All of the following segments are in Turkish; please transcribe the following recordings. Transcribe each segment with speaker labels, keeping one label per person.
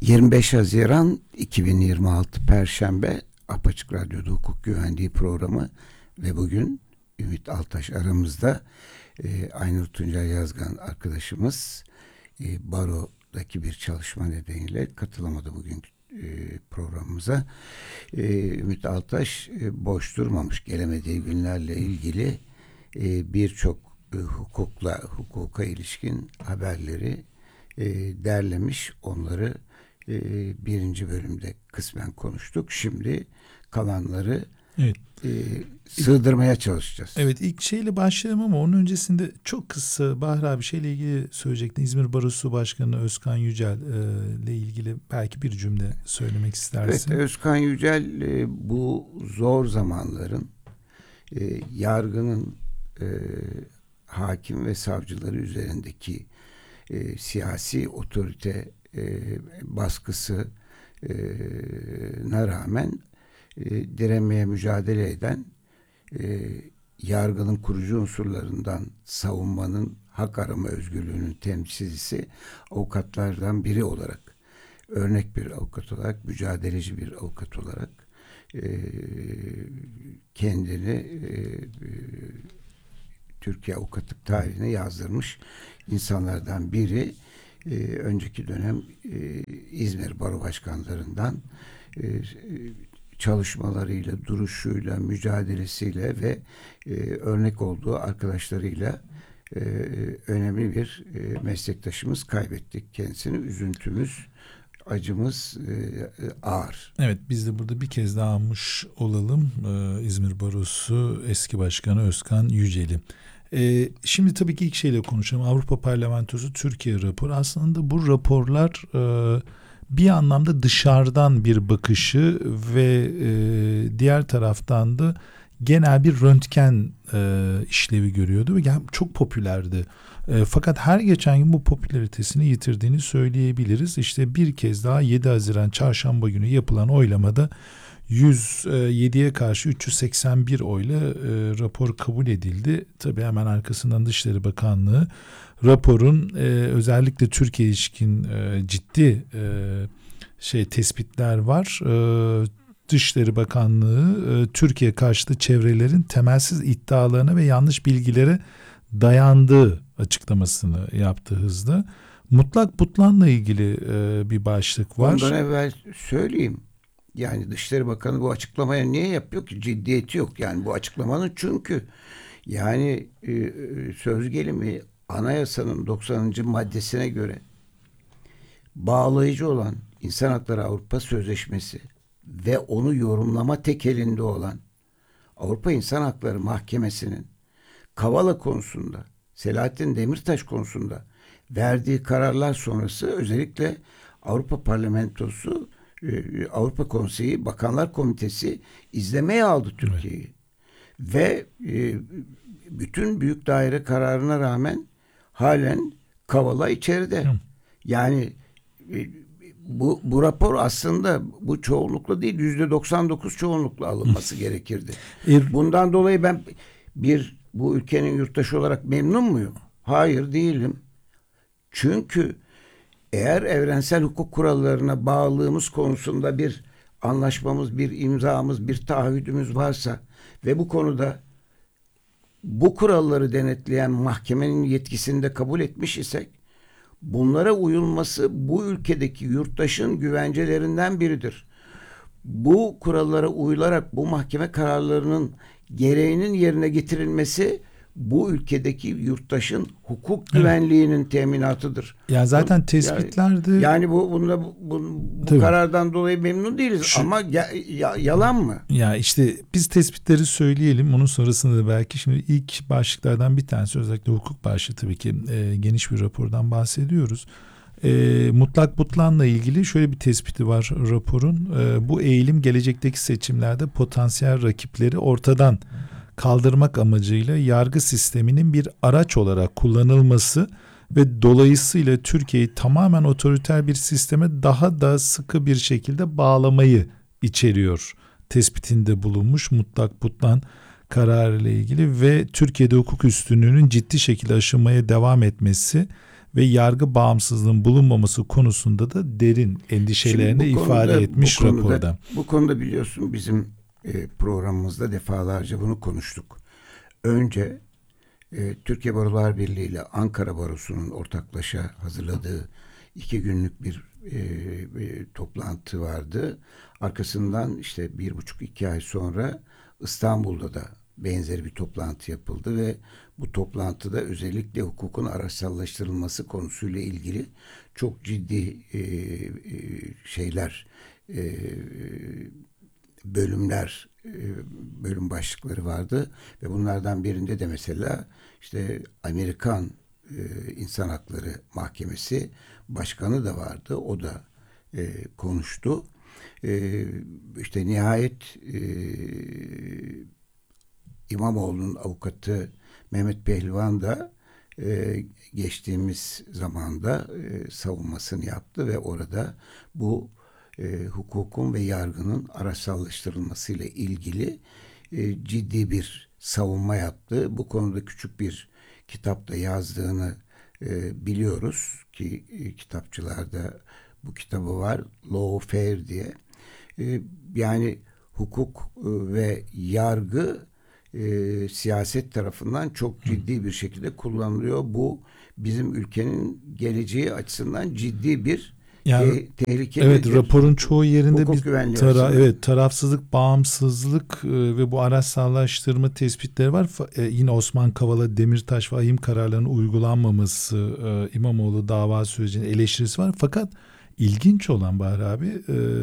Speaker 1: 25 Haziran 2026 Perşembe Apaçık Radyo'da hukuk güvenliği programı ve bugün Ümit Altaş aramızda. Aynur Tuncay Yazgan arkadaşımız Baro'daki bir çalışma nedeniyle katılamadı bugün programımıza. Ümit Altaş boş durmamış, gelemediği günlerle ilgili birçok hukuka ilişkin haberleri derlemiş. Onları birinci bölümde kısmen konuştuk. Şimdi kalanları sığdırmaya çalışacağız.
Speaker 2: Evet, ilk şeyle başlayalım ama onun öncesinde çok kısa Bahri abi şeyle ilgili söyleyecektim. İzmir Barosu Başkanı Özkan Yücel ile ilgili belki bir cümle söylemek istersin.
Speaker 1: Evet, Özkan Yücel bu zor zamanların yargının hakim ve savcıları üzerindeki siyasi otorite baskısına rağmen direnmeye mücadele eden yargının kurucu unsurlarından savunmanın hak arama özgürlüğünün temsilcisi avukatlardan biri olarak, örnek bir avukat olarak, mücadeleci bir avukat olarak kendini Türkiye avukatlık tarihine yazdırmış insanlardan biri. Önceki dönem İzmir Baro Başkanlarından çalışmalarıyla, duruşuyla, mücadelesiyle ve örnek olduğu arkadaşlarıyla önemli bir meslektaşımız kaybettik. Kendisini üzüntümüz, acımız ağır.
Speaker 2: Evet, biz de burada bir kez daha anmış olalım İzmir Barosu eski başkanı Özkan Yücel'i. Şimdi tabii ki ilk şeyle konuşalım. Avrupa Parlamentosu Türkiye raporu. Aslında bu raporlar bir anlamda dışarıdan bir bakışı ve diğer taraftan da genel bir röntgen işlevi görüyordu ve çok popülerdi. Fakat her geçen gün bu popülaritesini yitirdiğini söyleyebiliriz. İşte bir kez daha 7 Haziran Çarşamba günü yapılan oylamada 107'ye karşı 381 oyla rapor kabul edildi. Tabii hemen arkasından Dışişleri Bakanlığı raporun özellikle Türkiye ilişkin ciddi tespitler var. Dışişleri Bakanlığı Türkiye karşıtı çevrelerin temelsiz iddialarına ve yanlış bilgilere dayandığı açıklamasını yaptı hızlı. Mutlak butlanla ilgili bir başlık var.
Speaker 1: Ondan evvel söyleyeyim. Yani Dışişleri Bakanı bu açıklamaya niye yapıyor ki? Ciddiyeti yok yani bu açıklamanın, çünkü yani söz gelimi Anayasanın 90. maddesine göre bağlayıcı olan İnsan Hakları Avrupa Sözleşmesi ve onu yorumlama tekelinde olan Avrupa İnsan Hakları Mahkemesi'nin Kavala konusunda, Selahattin Demirtaş konusunda verdiği kararlar sonrası özellikle Avrupa Parlamentosu, Avrupa Konseyi, Bakanlar Komitesi izlemeye aldı Türkiye'yi. Evet. Ve bütün büyük daire kararına rağmen halen Kavala içeride. Yani bu rapor aslında bu çoğunlukla değil, %99 çoğunlukla alınması gerekirdi. Bundan dolayı ben bu ülkenin yurttaşı olarak memnun muyum? Hayır, değilim. Çünkü eğer evrensel hukuk kurallarına bağlılığımız konusunda bir anlaşmamız, bir imzamız, bir taahhüdümüz varsa ve bu konuda bu kuralları denetleyen mahkemenin yetkisini de kabul etmiş isek, bunlara uyulması bu ülkedeki yurttaşın güvencelerinden biridir. Bu kurallara uyularak bu mahkeme kararlarının gereğinin yerine getirilmesi bu ülkedeki yurttaşın hukuk güvenliğinin teminatıdır.
Speaker 2: Ya zaten tespitlerde
Speaker 1: yani bu karardan dolayı memnun değiliz ama yalan mı?
Speaker 2: Ya işte biz tespitleri söyleyelim. Onun sonrasında da belki şimdi ilk başlıklardan bir tanesi, özellikle hukuk başlığı, tabii ki geniş bir rapordan bahsediyoruz. Mutlak butlanla ilgili şöyle bir tespiti var raporun. Bu eğilim gelecekteki seçimlerde potansiyel rakipleri ortadan kaldırmak amacıyla yargı sisteminin bir araç olarak kullanılması ve dolayısıyla Türkiye'yi tamamen otoriter bir sisteme daha da sıkı bir şekilde bağlamayı içeriyor tespitinde bulunmuş mutlak butlan kararı ile ilgili ve Türkiye'de hukuk üstünlüğünün ciddi şekilde aşınmaya devam etmesi ve yargı bağımsızlığının bulunmaması konusunda da derin endişelerini
Speaker 1: Şimdi
Speaker 2: ifade etmiş raporda.
Speaker 1: Bu konuda biliyorsun bizim programımızda defalarca bunu konuştuk. Önce Türkiye Barolar Birliği ile Ankara Barosu'nun ortaklaşa hazırladığı 2 günlük bir toplantı vardı. Arkasından işte 1,5-2 ay sonra İstanbul'da da benzer bir toplantı yapıldı ve bu toplantıda özellikle hukukun araçsallaştırılması konusuyla ilgili çok ciddi şeyler, bölümler, bölüm başlıkları vardı ve bunlardan birinde de mesela işte Amerikan İnsan Hakları Mahkemesi Başkanı da vardı. O da konuştu. İşte nihayet İmamoğlu'nun avukatı Mehmet Pehlivan da geçtiğimiz zamanda savunmasını yaptı ve orada bu hukukun ve yargının araçsallaştırılmasıyla ilgili ciddi bir savunma yaptı. Bu konuda küçük bir kitapta yazdığını biliyoruz ki kitapçılarda bu kitabı var. Lawfare diye. Yani hukuk ve yargı siyaset tarafından çok ciddi bir şekilde kullanılıyor. Bu bizim ülkenin geleceği açısından ciddi bir tehlikeli.
Speaker 2: Evet, raporun çoğu yerinde bir tarafsızlık, bağımsızlık ve bu araçsallaştırma tespitleri var. Yine Osman Kavala, Demirtaş ve ahim kararlarının uygulanmaması, İmamoğlu dava sürecinin eleştirisi var. Fakat ilginç olan Bahar abi,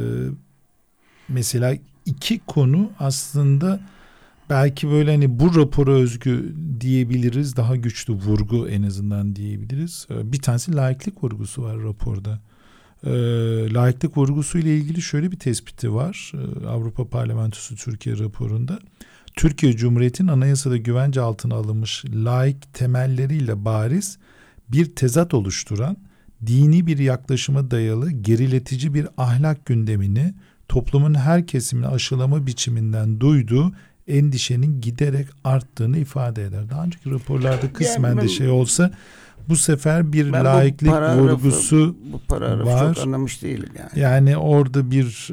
Speaker 2: mesela 2 konu aslında belki böyle hani bu rapora özgü diyebiliriz, daha güçlü vurgu en azından diyebiliriz. Bir tanesi laiklik vurgusu var raporda. Laiklik vurgusu ile ilgili şöyle bir tespiti var Avrupa Parlamentosu Türkiye raporunda. Türkiye Cumhuriyeti'nin anayasada güvence altına alınmış laik temelleriyle bariz bir tezat oluşturan dini bir yaklaşıma dayalı geriletici bir ahlak gündemini toplumun her kesimine aşılama biçiminden duyduğu endişenin giderek arttığını ifade eder. Daha önceki raporlarda kısmen de şey olsa bu sefer bir laiklik vurgusu
Speaker 1: bu paragrafı
Speaker 2: var.
Speaker 1: Çok anlamış değilim yani.
Speaker 2: Yani orada bir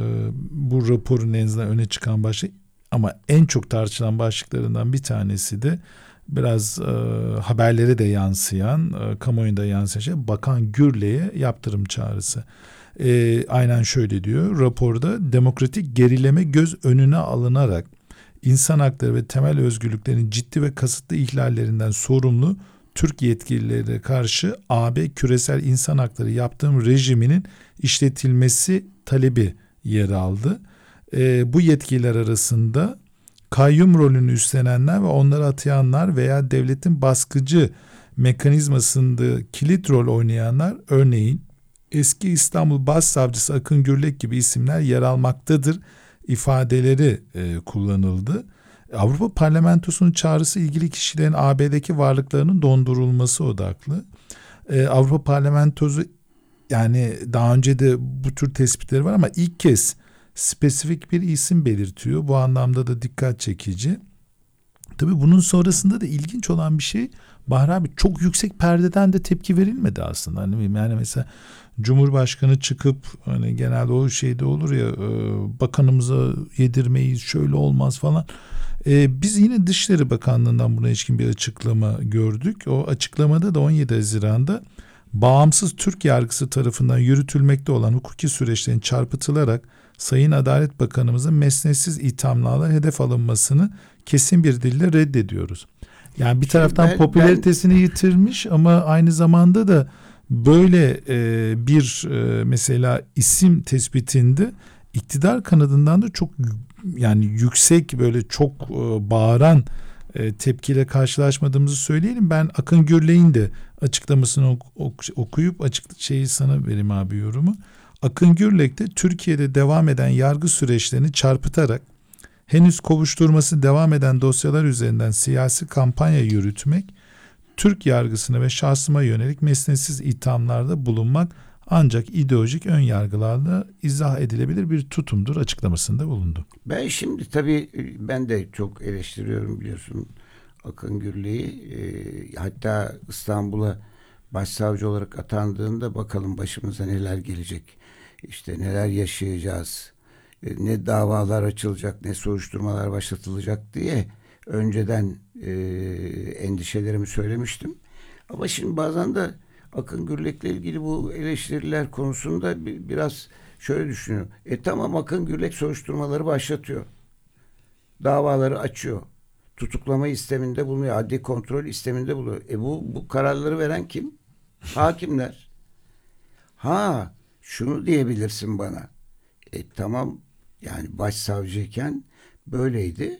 Speaker 2: bu raporun en azından öne çıkan başlık ama en çok tartışılan başlıklarından bir tanesi de biraz haberlere de yansıyan, kamuoyunda yansıyan şey Bakan Gürley'e yaptırım çağrısı. Aynen şöyle diyor raporda: demokratik gerileme göz önüne alınarak insan hakları ve temel özgürlüklerin ciddi ve kasıtlı ihlallerinden sorumlu Türk yetkililere karşı AB küresel insan hakları yaptırım rejiminin işletilmesi talebi yer aldı. Bu yetkililer arasında kayyum rolünü üstlenenler ve onları atayanlar veya devletin baskıcı mekanizmasında kilit rol oynayanlar, örneğin eski İstanbul Başsavcısı Akın Gürlek gibi isimler yer almaktadır ifadeleri kullanıldı. Avrupa Parlamentosu'nun çağrısı ilgili kişilerin AB'deki varlıklarının dondurulması odaklı. Avrupa Parlamentosu, yani daha önce de bu tür tespitleri var ama ilk kez spesifik bir isim belirtiyor. Bu anlamda da dikkat çekici. Tabii bunun sonrasında da ilginç olan bir şey, Bahar abi, çok yüksek perdeden de tepki verilmedi aslında. Yani mesela Cumhurbaşkanı çıkıp hani genelde o şeyde olur ya, bakanımıza yedirmeyiz, şöyle olmaz falan. Biz yine Dışişleri Bakanlığı'ndan buna ilişkin bir açıklama gördük. O açıklamada da 17 Haziran'da bağımsız Türk yargısı tarafından yürütülmekte olan hukuki süreçlerin çarpıtılarak Sayın Adalet Bakanımızın mesnetsiz ithamlarla hedef alınmasını kesin bir dille reddediyoruz. Yani bir taraftan popülaritesini yitirmiş ama aynı zamanda da böyle bir mesela isim tespitinde iktidar kanadından da çok yani yüksek, böyle çok bağıran tepkiyle söyleyelim. Ben Akın Gürlek'in de açıklamasını okuyup şeyi sana vereyim abi, yorumu. Akın Gürlek de Türkiye'de devam eden yargı süreçlerini çarpıtarak henüz kovuşturması devam eden dosyalar üzerinden siyasi kampanya yürütmek, Türk yargısına ve şahsıma yönelik mesnetsiz ithamlarda bulunmak ancak ideolojik ön yargılarla izah edilebilir bir tutumdur açıklamasında bulundu.
Speaker 1: Ben şimdi tabii ben de çok eleştiriyorum biliyorsun Akın Gürlek'i. Hatta İstanbul'a başsavcı olarak atandığında bakalım başımıza neler gelecek. İşte neler yaşayacağız. Ne davalar açılacak, ne soruşturmalar başlatılacak diye önceden endişelerimi söylemiştim. Ama şimdi bazen de Akın Gürlek'le ilgili bu eleştiriler konusunda biraz şöyle düşünüyorum. Tamam, Akın Gürlek soruşturmaları başlatıyor. Davaları açıyor. Tutuklama isteminde bulunuyor. Adli kontrol isteminde bulunuyor. Bu kararları veren kim? Hakimler. Ha, şunu diyebilirsin bana. Tamam, yani başsavcıyken böyleydi.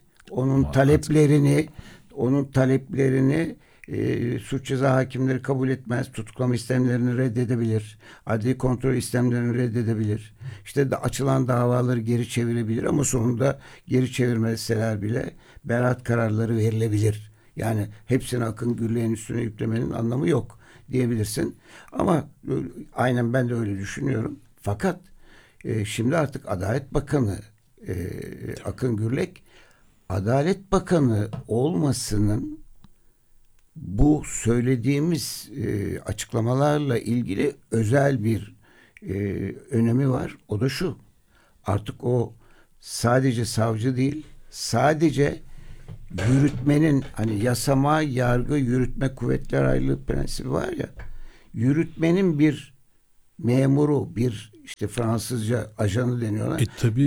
Speaker 1: Onun taleplerini suç ceza hakimleri kabul etmez. Tutuklama istemlerini reddedebilir. Adli kontrol istemlerini reddedebilir. İşte açılan davaları geri çevirebilir ama sonunda geri çevirmeseler bile beraat kararları verilebilir. Yani hepsini Akın Gürlek'in üstüne yüklemenin anlamı yok diyebilirsin. Ama aynen ben de öyle düşünüyorum. Fakat şimdi artık Adalet Bakanı Akın Gürlek, Adalet Bakanı olmasının bu söylediğimiz açıklamalarla ilgili özel bir önemi var. O da şu: artık o sadece savcı değil, sadece yürütmenin, hani yasama, yargı, yürütme kuvvetler ayrılığı prensibi var ya, yürütmenin bir memuru, bir işte Fransızca ajanı deniyorlar.
Speaker 2: Tabii.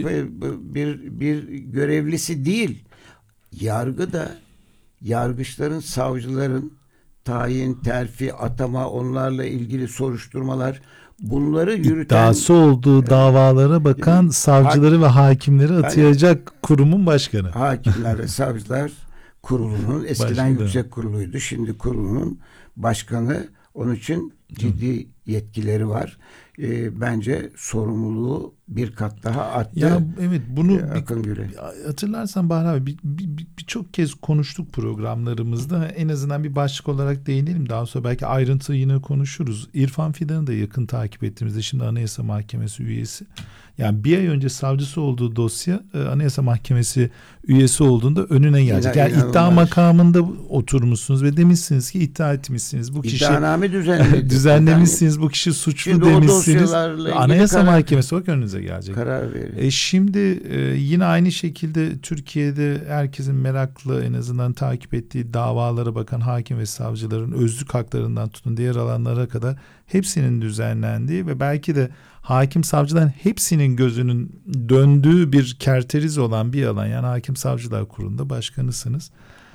Speaker 1: Bir görevlisi değil. Yargı da yargıçların, savcıların tayin, terfi, atama, onlarla ilgili soruşturmalar, bunları yürüten,
Speaker 2: iddiası olduğu davalara bakan savcıları ve hakimleri atayacak kurumun başkanı.
Speaker 1: Hakimler ve Savcılar Kurulu'nun eskiden yüksek kuruluydu. Şimdi kurulunun başkanı. Onun için ciddi yetkileri var. Bence sorumluluğu bir kat daha arttı.
Speaker 2: Ya evet, bunu hatırlarsan Bahri abi birçok kez konuştuk programlarımızda. En azından bir başlık olarak değinelim. Daha sonra belki ayrıntı yine konuşuruz. İrfan Fidan'ı da yakın takip ettiğimizde, şimdi Anayasa Mahkemesi üyesi. Yani bir ay önce savcısı olduğu dosya Anayasa Mahkemesi üyesi olduğunda önüne gelecek. Yani iddia makamında oturmuşsunuz ve demişsiniz ki iddia etmişsiniz. Bu kişi
Speaker 1: İddianame
Speaker 2: düzenlemişsiniz. Bu kişi suçlu
Speaker 1: şimdi
Speaker 2: demişsiniz. Anayasa Mahkemesi bak önünüze gelecek.
Speaker 1: Karar verir.
Speaker 2: Şimdi yine aynı şekilde Türkiye'de herkesin meraklı, en azından takip ettiği davalara bakan hakim ve savcıların özlük haklarından tutun diğer alanlara kadar hepsinin düzenlendiği ve belki de hakim savcıların hepsinin gözünün döndüğü bir kerteriz olan bir alan. Yani Hakim Savcılar Kurulu'nda başkanısınız.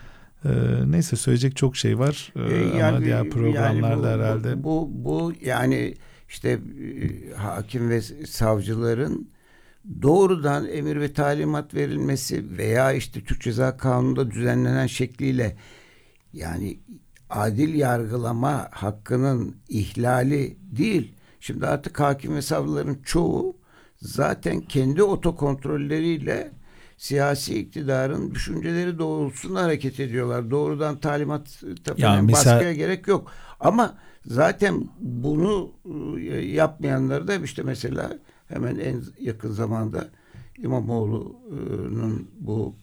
Speaker 2: Neyse, söyleyecek çok şey var ama diğer programlarda
Speaker 1: yani
Speaker 2: herhalde.
Speaker 1: Bu yani işte hakim ve savcıların doğrudan emir ve talimat verilmesi veya işte Türk Ceza Kanunu'nda düzenlenen şekliyle, yani adil yargılama hakkının ihlali değil. Şimdi artık hakim ve savcıların çoğu zaten kendi otokontrolleriyle siyasi iktidarın düşünceleri doğrultusunda hareket ediyorlar. Doğrudan talimat, yani baskıya gerek yok. Ama zaten bunu yapmayanları da işte mesela hemen en yakın zamanda İmamoğlu'nun bu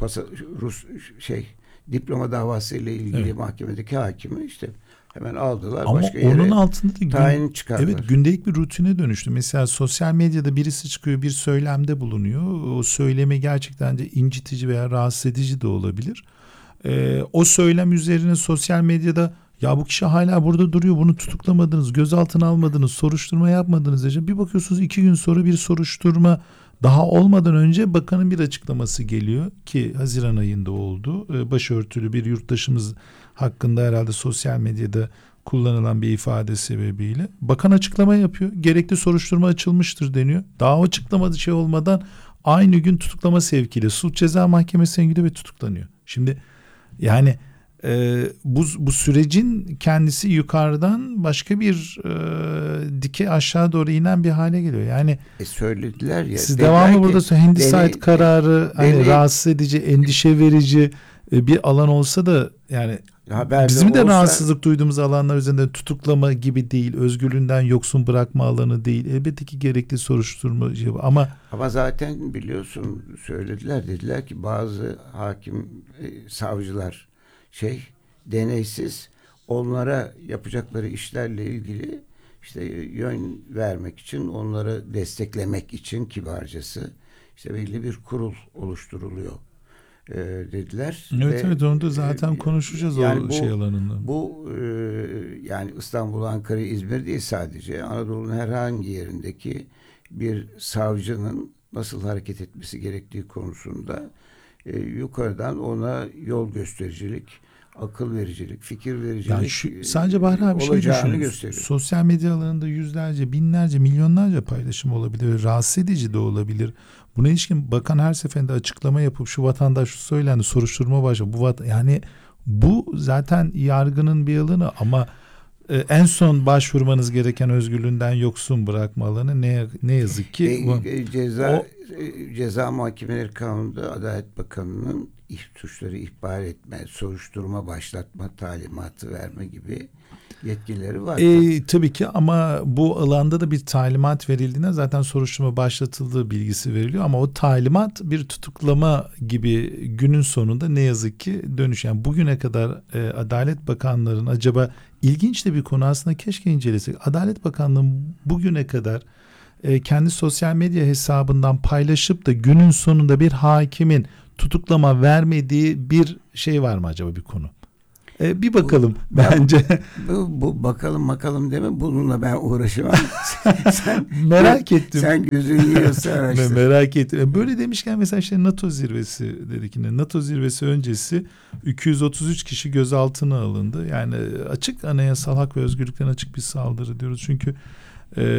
Speaker 1: diploma davası ile ilgili mahkemedeki hakimi işte hemen aldılar.
Speaker 2: Ama
Speaker 1: başka
Speaker 2: onun
Speaker 1: yere
Speaker 2: altında da
Speaker 1: tayin çıkardılar.
Speaker 2: Evet, gündelik bir rutine dönüştü. Mesela sosyal medyada birisi çıkıyor, bir söylemde bulunuyor. O söylemi gerçekten de incitici veya rahatsız edici de olabilir. O söylem üzerine sosyal medyada ya bu kişi hala burada duruyor, bunu tutuklamadınız, gözaltına almadınız, soruşturma yapmadınız diyeceğim. Bir bakıyorsunuz 2 gün sonra bir soruşturma daha olmadan önce bakanın bir açıklaması geliyor ki Haziran ayında oldu. Başörtülü bir yurttaşımız hakkında herhalde sosyal medyada kullanılan bir ifade sebebiyle bakan açıklama yapıyor. Gerekli soruşturma açılmıştır deniyor. Daha açıklamadığı şey olmadan aynı gün tutuklama sevkiyle Suç Ceza Mahkemesi'ne gidiyor ve tutuklanıyor. Şimdi yani bu sürecin kendisi yukarıdan başka bir dike aşağı doğru inen bir hale geliyor. Yani
Speaker 1: söylediler ya.
Speaker 2: Siz devamlı burada Handyside kararı hani rahatsız edici, endişe verici bir alan olsa da yani bizim de rahatsızlık duyduğumuz alanlar üzerinde tutuklama gibi değil, özgürlüğünden yoksun bırakma alanı değil. Elbette ki gerekli soruşturma ama
Speaker 1: zaten biliyorsun söylediler, dediler ki bazı hakim savcılar deneysiz onlara yapacakları işlerle ilgili işte yön vermek için, onları desteklemek için kibarcası işte belli bir kurul oluşturuluyor dediler.
Speaker 2: Evet,
Speaker 1: Ve
Speaker 2: evet, onu da zaten konuşacağız
Speaker 1: yani
Speaker 2: o şey alanında.
Speaker 1: Bu yani İstanbul, Ankara, İzmir değil, sadece Anadolu'nun herhangi yerindeki bir savcının nasıl hareket etmesi gerektiği konusunda yukarıdan ona yol göstericilik, akıl vericilik, fikir vericilik
Speaker 2: Yani sadece Bahri abi şey
Speaker 1: olacağını
Speaker 2: düşünün.
Speaker 1: gösteriyor.
Speaker 2: Sosyal medya alanında yüzlerce, binlerce, milyonlarca paylaşım olabilir. Rahatsız edici de olabilir. Buna ilişkin bakan her seferinde açıklama yapıp şu vatandaş şu söylendi, soruşturma başladı. Yani bu zaten yargının bir alanı ama en son başvurmanız gereken özgürlüğünden yoksun bırakma alanı ne yazık ki
Speaker 1: Ceza Muhakemeleri Kanunu'nda Adalet Bakanı'nın suçları ihbar etme, soruşturma başlatma talimatı verme gibi yetkileri var.
Speaker 2: Tabii ki ama bu alanda da bir talimat verildiğinde zaten soruşturma başlatıldığı bilgisi veriliyor ama o talimat bir tutuklama gibi günün sonunda ne yazık ki yani bugüne kadar Adalet Bakanları'nın acaba ilginç de bir konu aslında, keşke incelesek. Adalet Bakanlığı'nın bugüne kadar kendi sosyal medya hesabından paylaşıp da günün sonunda bir hakimin tutuklama vermediği bir şey var mı acaba, bir konu? Bir bakalım bence.
Speaker 1: Bu bakalım deme, bununla ben uğraşamam. sen
Speaker 2: merak ettim.
Speaker 1: Sen gözünü yiyorsa araştır.
Speaker 2: Merak ettim. Böyle demişken mesela işte NATO zirvesi dedik yine. NATO zirvesi öncesi 233 kişi gözaltına alındı. Yani açık anayasal hak ve özgürlüklerine açık bir saldırı diyoruz. Çünkü